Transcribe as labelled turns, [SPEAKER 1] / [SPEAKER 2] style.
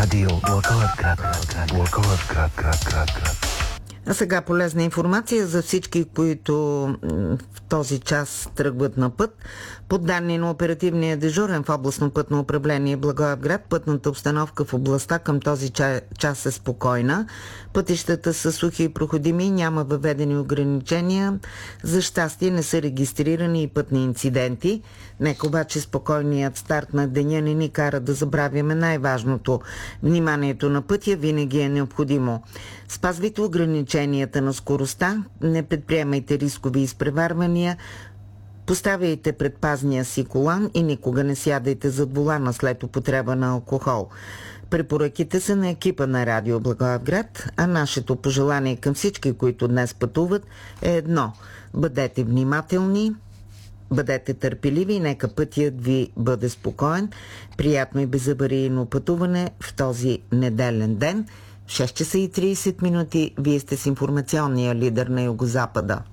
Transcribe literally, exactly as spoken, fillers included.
[SPEAKER 1] Радио Благоевград. Благоевград, град, град, град.
[SPEAKER 2] А сега полезна информация за всички, които в този час тръгват на път. По данни на оперативния дежурен в областно пътно управление Благоевград, пътната обстановка в областта към този час е спокойна. Пътищата са сухи и проходими, няма въведени ограничения. За щастие не са регистрирани и пътни инциденти. Нека обаче спокойният старт на деня не ни кара да забравяме най-важното. Вниманието на пътя винаги е необходимо. Спазвайте ограниченията на скоростта, не предприемайте рискови изпреварвания, поставяйте предпазния си колан и никога не сядайте зад волана след употреба на алкохол. Препоръките са на екипа на Радио Благоевград, а нашето пожелание към всички, които днес пътуват, е едно: бъдете внимателни, бъдете търпеливи и нека пътят ви бъде спокоен. Приятно и безаварийно пътуване в този неделен ден. В шест часа и трийсет минути вие сте с информационния лидер на Югозапада.